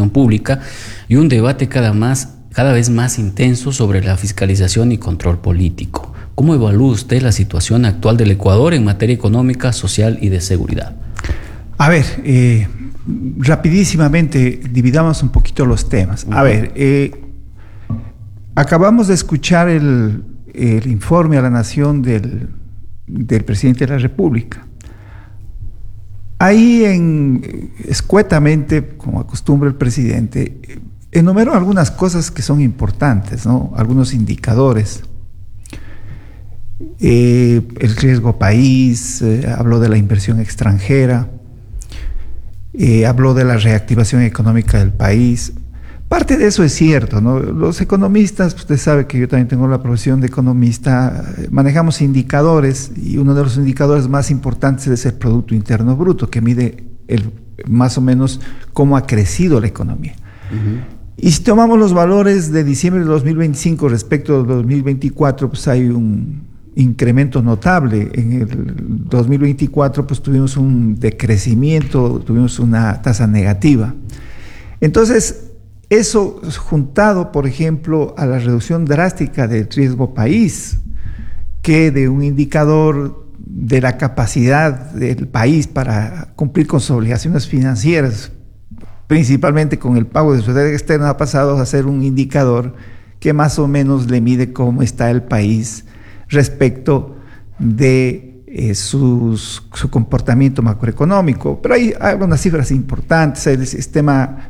gestión pública y un debate cada vez más intenso sobre la fiscalización y control político. ¿Cómo evalúa usted la situación actual del Ecuador en materia económica, social y de seguridad? A ver, rapidísimamente dividamos un poquito los temas. A ver, acabamos de escuchar el informe a la Nación del presidente de la República. Ahí, escuetamente, como acostumbra el presidente, enumeró algunas cosas que son importantes, ¿no? Algunos indicadores. El riesgo país, habló de la inversión extranjera, habló de la reactivación económica del país. Parte de eso es cierto, ¿no? Los economistas, usted sabe que yo también tengo la profesión de economista, manejamos indicadores y uno de los indicadores más importantes es el Producto Interno Bruto, que mide más o menos cómo ha crecido la economía. Y si tomamos los valores de diciembre de 2025 respecto de 2024, pues hay un incremento notable. En el 2024 pues tuvimos un decrecimiento, tuvimos una tasa negativa. Entonces, eso juntado, por ejemplo, a la reducción drástica del riesgo país, que de un indicador de la capacidad del país para cumplir con sus obligaciones financieras, principalmente con el pago de su deuda externa, ha pasado a ser un indicador que más o menos le mide cómo está el país respecto de su comportamiento macroeconómico. Pero hay algunas cifras importantes. El sistema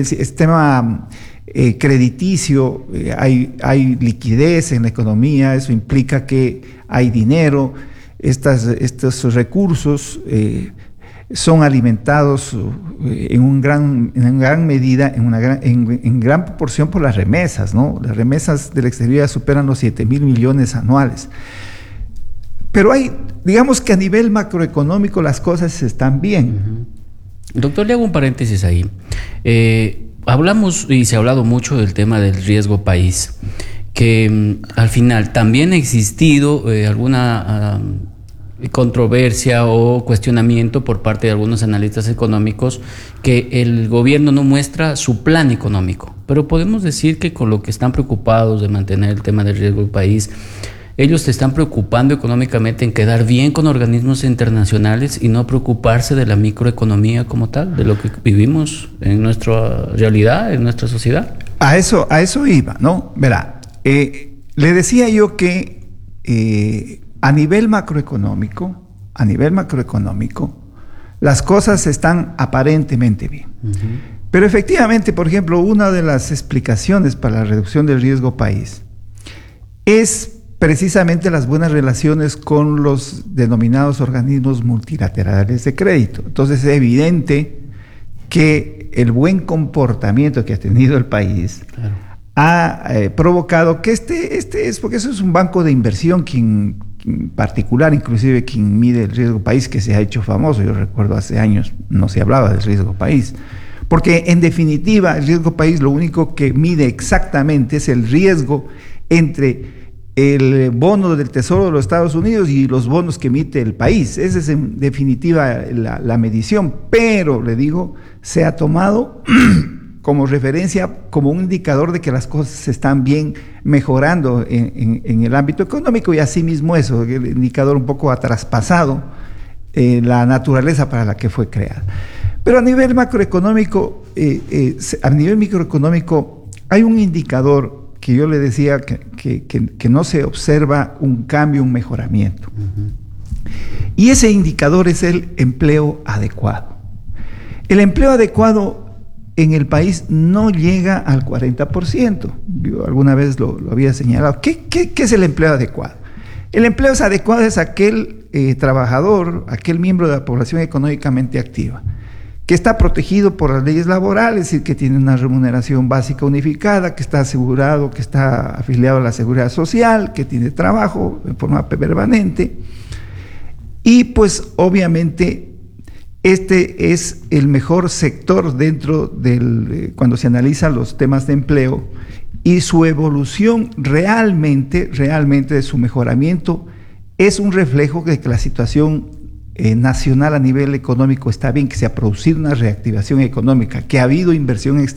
crediticio, hay liquidez en la economía, eso implica que hay dinero. Estos recursos son alimentados en gran medida, en gran proporción por las remesas, ¿no? Las remesas del exterior ya superan los 7.000 millones anuales. Pero digamos que a nivel macroeconómico las cosas están bien. Doctor, le hago un paréntesis ahí. Hablamos y se ha hablado mucho del tema del riesgo país, que al final también ha existido alguna controversia o cuestionamiento por parte de algunos analistas económicos que el gobierno no muestra su plan económico, pero podemos decir que con lo que están preocupados de mantener el tema del riesgo del país, ellos se están preocupando económicamente en quedar bien con organismos internacionales y no preocuparse de la microeconomía como tal, de lo que vivimos en nuestra realidad, en nuestra sociedad. A eso iba, ¿no? Verá, le decía yo que a nivel macroeconómico, las cosas están aparentemente bien. Pero efectivamente, por ejemplo, una de las explicaciones para la reducción del riesgo país es precisamente las buenas relaciones con los denominados organismos multilaterales de crédito. Entonces es evidente que el buen comportamiento que ha tenido el país ha provocado que es porque eso es un banco de inversión quien particular, inclusive quien mide el riesgo país, que se ha hecho famoso. Yo recuerdo hace años no se hablaba del riesgo país, porque en definitiva el riesgo país lo único que mide exactamente es el riesgo entre el bono del Tesoro de los Estados Unidos y los bonos que emite el país. Esa es en definitiva la medición, pero le digo, se ha tomado como referencia, como un indicador de que las cosas se están bien mejorando en el ámbito económico, y asimismo eso, el indicador un poco ha traspasado la naturaleza para la que fue creada. Pero a nivel macroeconómico, a nivel microeconómico, hay un indicador que yo le decía que no se observa un cambio, un mejoramiento. Y ese indicador es el empleo adecuado. El empleo adecuado en el país no llega al 40%. Yo alguna vez lo había señalado. ¿Qué es el empleo adecuado? El empleo adecuado es aquel trabajador, aquel miembro de la población económicamente activa, que está protegido por las leyes laborales, es decir, que tiene una remuneración básica unificada, que está asegurado, que está afiliado a la seguridad social, que tiene trabajo en forma permanente. Y pues obviamente este es el mejor sector dentro cuando se analizan los temas de empleo, y su evolución realmente de su mejoramiento es un reflejo de que la situación nacional a nivel económico está bien, que se ha producido una reactivación económica, que ha habido inversión extranjera